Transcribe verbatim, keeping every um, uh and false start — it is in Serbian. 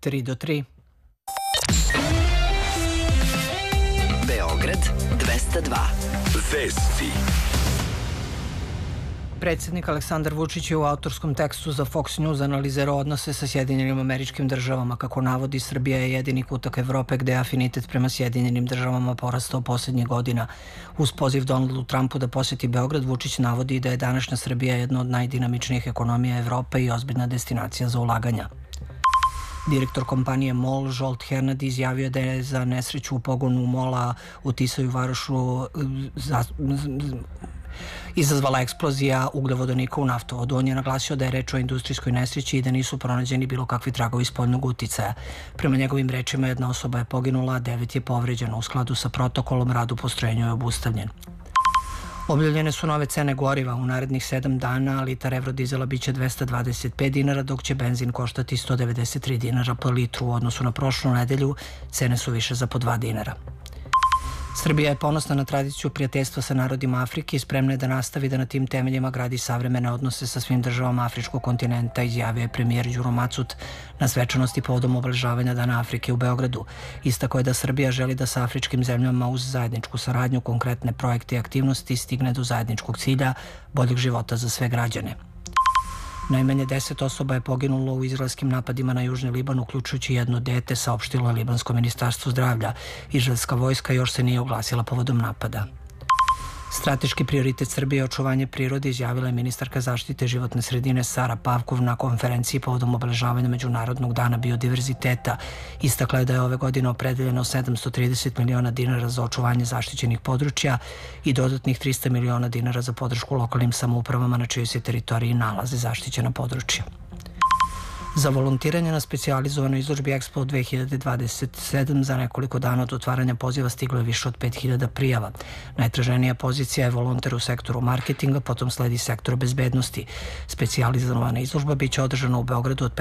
tri do tri. Beograd dvesta dva. Vesti. Predsjednik Aleksandar Vučić je u autorskom tekstu za Fox News analizirao odnose sa Sjedinjenim Američkim Državama. Kako navodi, Srbija je jedini kutak Evrope gde je afinitet prema Sjedinjenim Državama porastao poslednjih godina. Uz poziv Donaldu Trumpu da poseti Beograd, Vučić navodi da je današnja Srbija jedna od najdinamičnijih ekonomija Evrope i ozbiljna destinacija za ulaganja. Direktor kompanije MOL Žolt Hernadi izjavio da je za nesreću u pogonu MOL-a u Tisoj Varošu za, izazvala eksplozija ugljovodonika u naftovodu. On je naglasio da je reč o industrijskoj nesreći i da nisu pronađeni bilo kakvi tragovi spoljnog uticaja. Prema njegovim rečima, jedna osoba je poginula, a devet je povređeno. U skladu sa protokolom, rad u postrojenju je obustavljen. Objavljene su nove cene goriva. U narednih sedam dana litar evrodizela biće dvesta dvadeset pet dinara, dok će benzin koštati sto devedeset tri dinara po litru. U odnosu na prošlu nedelju cene su više za po dva dinara. Srbija je ponosna na tradiciju prijateljstva sa narodima Afrike i spremna je da nastavi da na tim temeljima gradi savremene odnose sa svim državama afričkog kontinenta, izjavio je premijer Đuro Macut na svečanosti povodom obeležavanja Dana Afrike u Beogradu. Istako je da Srbija želi da sa afričkim zemljama uz zajedničku saradnju, konkretne projekte i aktivnosti stigne do zajedničkog cilja boljeg života za sve građane. Najmanje deset osoba je poginulo u izraelskim napadima na Južni Liban, uključujući jedno dete, saopštilo je Libansko ministarstvo zdravlja. Izraelska vojska još se nije oglasila povodom napada. Strateški prioritet Srbije je očuvanje prirode, izjavila je ministarka zaštite životne sredine Sara Pavkov na konferenciji povodom obeležavanja Međunarodnog dana biodiverziteta. Istakla je da je ove godine opredeljeno sedamsto trideset miliona dinara za očuvanje zaštićenih područja i dodatnih trista miliona dinara za podršku lokalnim samoupravama na čijoj se teritoriji nalaze zaštićena područja. Za volontiranje na specijalizovanoj izložbi Expo dve hiljade dvadeset sedam za nekoliko dana od otvaranja poziva stiglo je više od pet hiljada prijava. Najtraženija pozicija je volonter u sektoru marketinga, potom sledi sektor bezbednosti. Specijalizovana izložba biće održana u Beogradu od